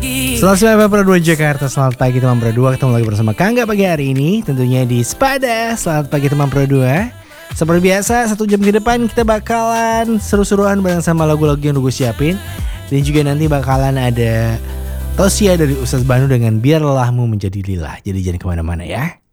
Selamat siang Pro 2 Jakarta. Selamat pagi teman Pro 2. Ketemu lagi bersama Kangga pagi hari ini, tentunya di Spada. Selamat pagi teman Pro 2. Seperti biasa 1 jam ke depan kita bakalan seru-seruan bareng sama lagu-lagu yang gue siapin. Dan juga nanti bakalan ada Tosia dari Ustaz Banu dengan Biar Lelahmu Menjadi Lillah. Jadi jangan kemana-mana ya.